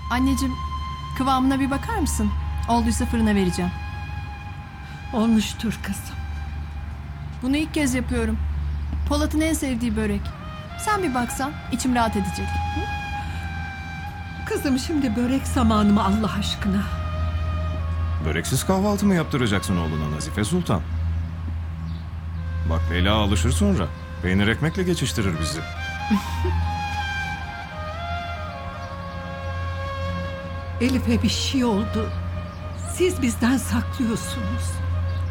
Anneciğim, kıvamına bir bakar mısın? Olduysa fırına vereceğim. Olmuştur kızım. Bunu ilk kez yapıyorum. Polat'ın en sevdiği börek. Sen bir baksan içim rahat edecek. Kızım şimdi börek zamanı mı Allah aşkına? Böreksiz kahvaltı mı yaptıracaksın oğluna Nazife Sultan? Bak Leyla alışır sonra. Peynir ekmekle geçiştirir bizi. Elif'e bir şey oldu. Siz bizden saklıyorsunuz.